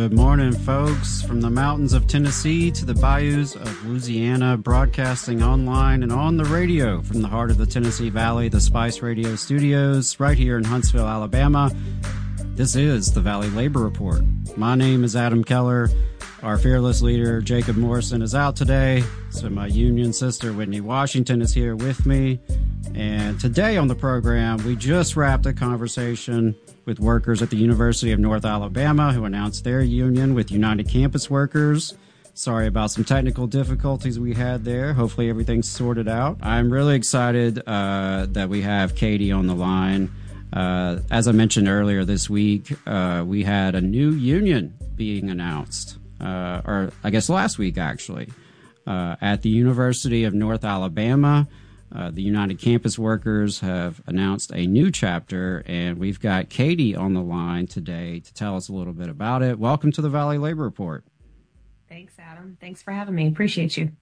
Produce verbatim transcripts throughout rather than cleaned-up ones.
Good morning, folks. From the mountains of Tennessee to the bayous of Louisiana, broadcasting online and on the radio from the heart of the Tennessee Valley, the Spice Radio Studios, right here in Huntsville, Alabama. This is the Valley Labor Report. My name is Adam Keller. Our fearless leader, Jacob Morrison, is out today, so my union sister, Whitney Washington, is here with me. And today on the program, we just wrapped a conversation with workers at the University of North Alabama who announced their union with United Campus Workers. Sorry about some technical difficulties we had there. Hopefully everything's sorted out. I'm really excited uh, that we have Katie on the line. Uh, as I mentioned earlier this week, uh, we had a new union being announced, uh, or I guess last week actually, uh, at the University of North Alabama. Uh, the United Campus Workers have announced a new chapter, and we've got Katie on the line today to tell us a little bit about it. Welcome to the Valley Labor Report. Thanks, Adam. Thanks for having me. Appreciate you.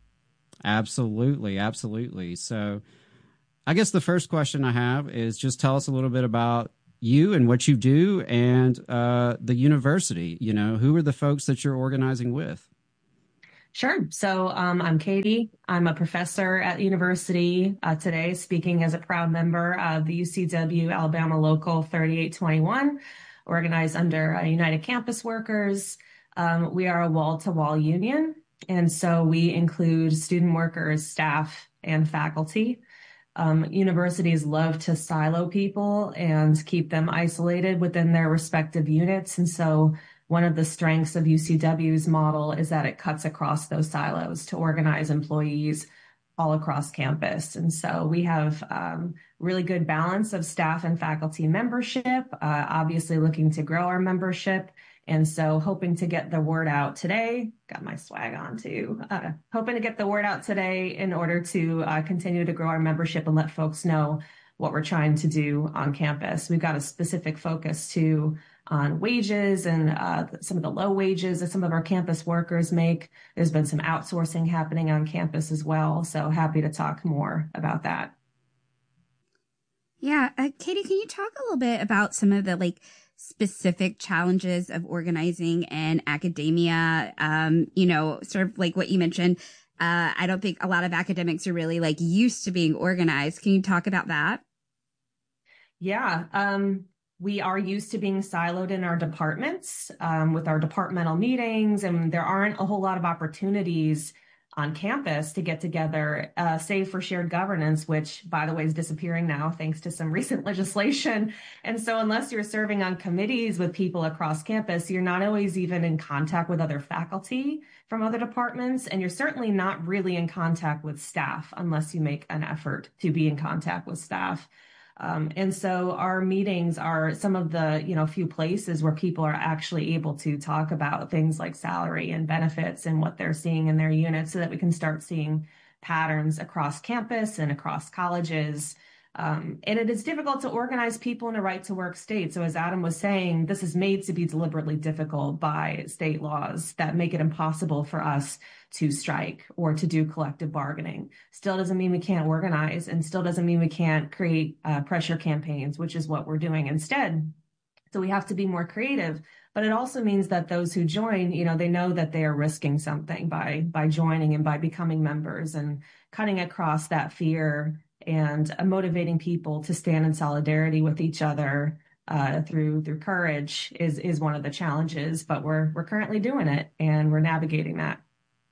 Absolutely, absolutely. So I guess the first question I have is just tell us a little bit about you and what you do and uh, the university. You know, who are the folks that you're organizing with? Sure. So um, I'm Katie. I'm a professor at the university uh, today, speaking as a proud member of the U C W Alabama Local thirty-eight twenty-one, organized under uh, United Campus Workers. Um, we are a wall-to-wall union, and so we include student workers, staff, and faculty. Um, universities love to silo people and keep them isolated within their respective units, and so one of the strengths of U C W's model is that it cuts across those silos to organize employees all across campus. And so we have um, really good balance of staff and faculty membership, uh, obviously looking to grow our membership. And so hoping to get the word out today, got my swag on too, uh, hoping to get the word out today in order to uh, continue to grow our membership and let folks know what we're trying to do on campus. We've got a specific focus too on wages and uh, some of the low wages that some of our campus workers make. There's been some outsourcing happening on campus as well. So happy to talk more about that. Yeah. Uh, Katie, can you talk a little bit about some of the like specific challenges of organizing in academia? Um, you know, sort of like what you mentioned. Uh, I don't think a lot of academics are really like used to being organized. Can you talk about that? Yeah. Um, We are used to being siloed in our departments um, with our departmental meetings, and there aren't a whole lot of opportunities on campus to get together, uh, save for shared governance, which, by the way, is disappearing now thanks to some recent legislation. And so unless you're serving on committees with people across campus, you're not always even in contact with other faculty from other departments, and you're certainly not really in contact with staff unless you make an effort to be in contact with staff. Um, and so our meetings are some of the, you know, few places where people are actually able to talk about things like salary and benefits and what they're seeing in their units so that we can start seeing patterns across campus and across colleges. Um, and it is difficult to organize people in a right to work state. So as Adam was saying, this is made to be deliberately difficult by state laws that make it impossible for us to strike or to do collective bargaining. Still doesn't mean we can't organize, and still doesn't mean we can't create uh, pressure campaigns, which is what we're doing instead. So we have to be more creative, but it also means that those who join, you know, they know that they are risking something by by joining and by becoming members and cutting across that fear and uh, motivating people to stand in solidarity with each other uh, through through courage is is one of the challenges. But we're we're currently doing it, and we're navigating that.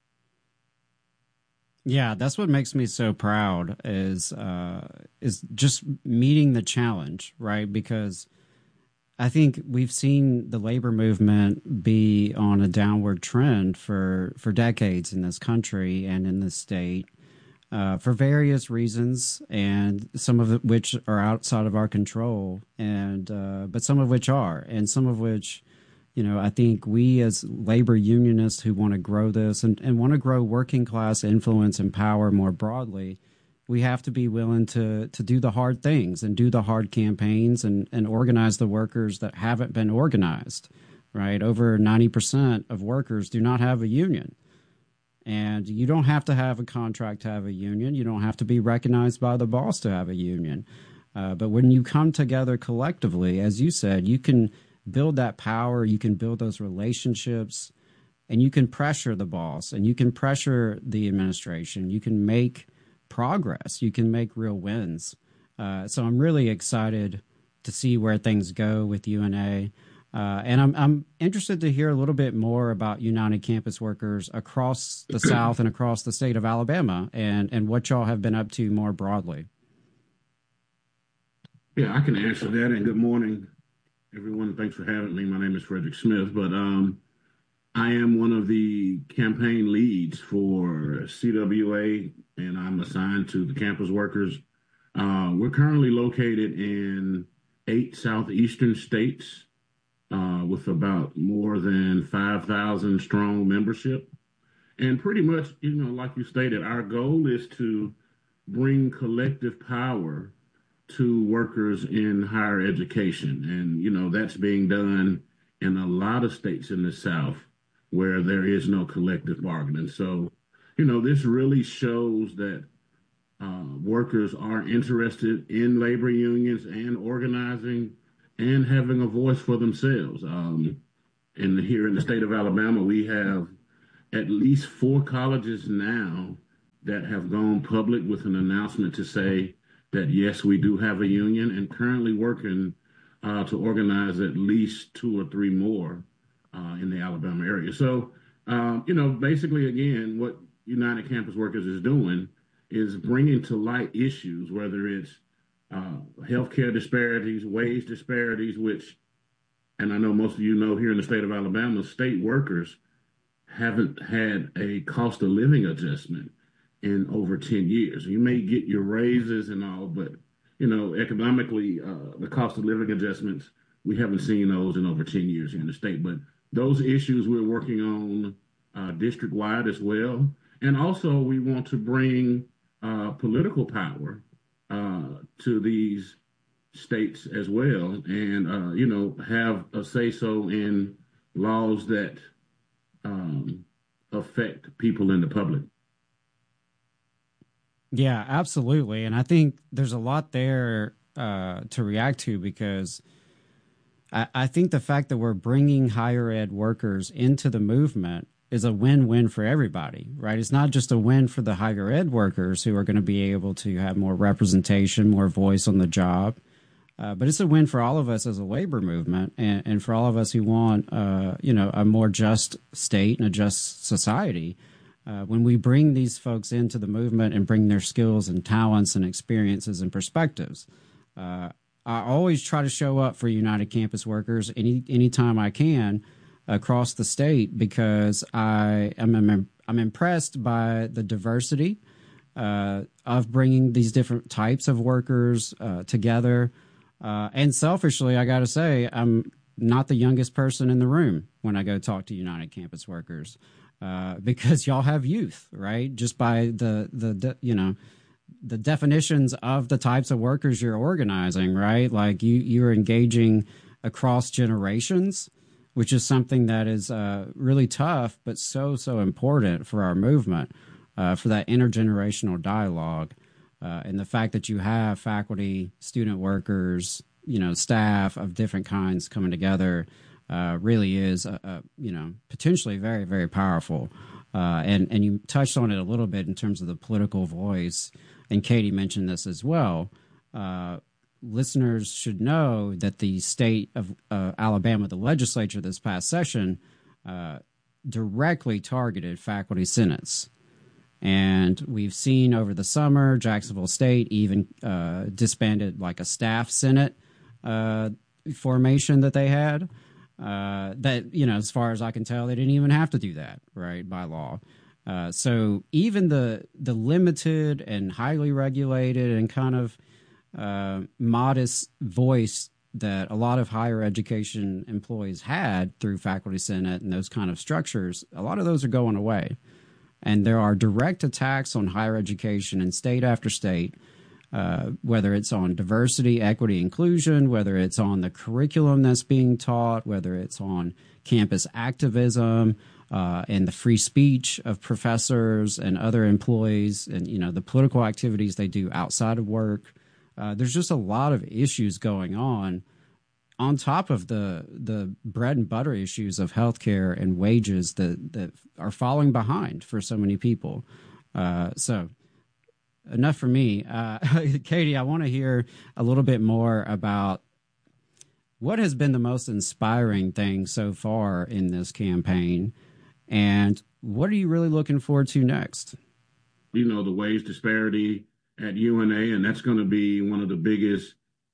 Yeah, that's what makes me so proud is uh, is just meeting the challenge, right? Because I think we've seen the labor movement be on a downward trend for, for decades in this country and in this state uh, for various reasons, and some of it which are outside of our control, and uh, but some of which are, and some of which, you know, I think we as labor unionists who want to grow this and, and want to grow working class influence and power more broadly, we have to be willing to to do the hard things and do the hard campaigns and, and organize the workers that haven't been organized, right? Over ninety percent of workers do not have a union. And you don't have to have a contract to have a union. You don't have to be recognized by the boss to have a union. Uh, but when you come together collectively, as you said, you can build that power, you can build those relationships, and you can pressure the boss, and you can pressure the administration. You can make progress. You can make real wins. Uh, so I'm really excited to see where things go with U N A. Uh, and I'm I'm interested to hear a little bit more about United Campus Workers across the South and across the state of Alabama, and, and what y'all have been up to more broadly. Yeah, I can answer that. And good morning, everyone. Thanks for having me. My name is Frederick Smith, but um, I am one of the campaign leads for C W A, and I'm assigned to the campus workers. Uh, we're currently located in eight southeastern states uh, with about more than five thousand strong membership. And pretty much, you know, like you stated, our goal is to bring collective power to workers in higher education. And, you know, that's being done in a lot of states in the South where there is no collective bargaining. So, you know, this really shows that uh, workers are interested in labor unions and organizing and having a voice for themselves. Um, and here in the state of Alabama, we have at least four colleges now that have gone public with an announcement to say that, yes, we do have a union, and currently working uh, to organize at least two or three more uh, in the Alabama area. So, um, you know, basically, again, what United Campus Workers is doing is bringing to light issues, whether it's uh, healthcare disparities, wage disparities, which, and I know most of you know here in the state of Alabama, state workers haven't had a cost of living adjustment in over ten years. You may get your raises and all, but, you know, economically, uh, the cost of living adjustments, we haven't seen those in over ten years here in the state. But those issues we're working on uh, district-wide as well. And also we want to bring uh, political power uh, to these states as well, and, uh, you know, have a say-so in laws that um, affect people in the public. Yeah, absolutely. And I think there's a lot there uh, to react to, because I, I think the fact that we're bringing higher ed workers into the movement is a win-win for everybody, right? It's not just a win for the higher ed workers who are going to be able to have more representation, more voice on the job, uh, but it's a win for all of us as a labor movement, and, and for all of us who want, uh, you know, a more just state and a just society. Uh, when we bring these folks into the movement and bring their skills and talents and experiences and perspectives, uh, I always try to show up for United Campus Workers any anytime I can across the state, because I am I'm impressed by the diversity uh, of bringing these different types of workers uh, together. Uh, and selfishly, I got to say, I'm not the youngest person in the room when I go talk to United Campus Workers. Uh, because y'all have youth, right? Just by the, the, the, you know, the definitions of the types of workers you're organizing, right? Like you, you're engaging across generations, which is something that is uh, really tough, but so, so important for our movement, uh, for that intergenerational dialogue. Uh, and the fact that you have faculty, student workers, you know, staff of different kinds coming together Uh, really is, uh, uh, you know, potentially very, very powerful. Uh, and, and you touched on it a little bit in terms of the political voice, and Katie mentioned this as well. Uh, listeners should know that the state of uh, Alabama, the legislature this past session, uh, directly targeted faculty senates. And we've seen over the summer, Jacksonville State even uh, disbanded like a staff senate uh, formation that they had. Uh, that, you know, as far as I can tell, they didn't even have to do that, right, by law. Uh, so even the the limited and highly regulated and kind of uh, modest voice that a lot of higher education employees had through faculty senate and those kind of structures, a lot of those are going away. And there are direct attacks on higher education in state after state, Uh, whether it's on diversity, equity, inclusion, whether it's on the curriculum that's being taught, whether it's on campus activism uh, and the free speech of professors and other employees, and, you know, the political activities they do outside of work. Uh, there's just a lot of issues going on on top of the the bread and butter issues of healthcare and wages that, that are falling behind for so many people. Uh, so enough for me. Uh, Katie, I want to hear a little bit more about what has been the most inspiring thing so far in this campaign, and what are you really looking forward to next? You know, the wage disparity at U N A, and that's going to be one of the biggest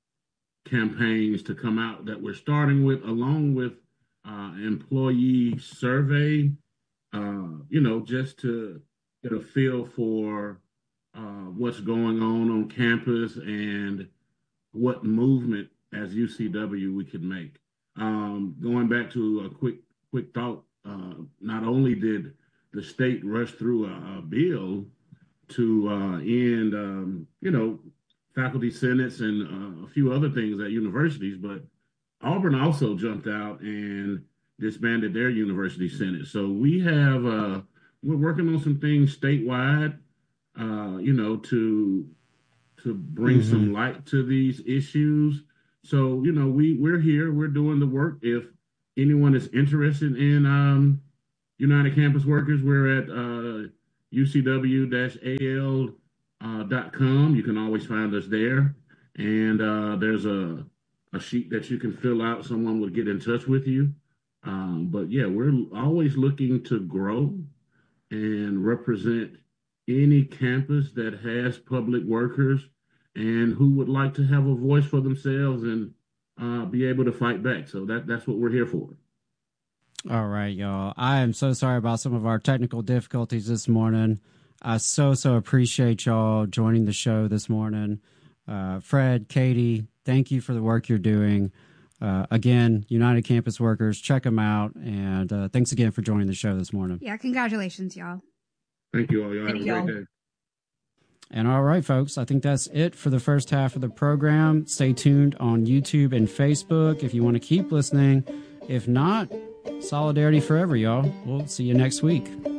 campaigns to come out that we're starting with, along with uh, employee survey, uh, you know, just to get a feel for uh, what's going on on campus and what movement as U C W we could make. Um, going back to a quick, quick thought, uh, not only did the state rush through a, a bill to uh, end, um, you know, faculty senates and uh, a few other things at universities, but Auburn also jumped out and disbanded their university senate. So we have, uh, we're working on some things statewide, uh, you know, to to bring mm-hmm. some light to these issues. So, you know, we, we're here, we're doing the work. If anyone is interested in um, United Campus Workers, we're at uh, U C W A L Uh, dot com. You can always find us there. And uh, there's a, a sheet that you can fill out. Someone will get in touch with you. Um, but yeah, we're always looking to grow and represent any campus that has public workers and who would like to have a voice for themselves and uh, be able to fight back. So that that's what we're here for. All right, y'all. I am so sorry about some of our technical difficulties this morning. I so, so appreciate y'all joining the show this morning. Uh, Fred, Katie, thank you for the work you're doing. Uh, again, United Campus Workers, check them out. And uh, thanks again for joining the show this morning. Yeah, congratulations, y'all. Thank you all. Y'all have a great day. And all right, folks, I think that's it for the first half of the program. Stay tuned on YouTube and Facebook if you want to keep listening. If not, solidarity forever, y'all. We'll see you next week.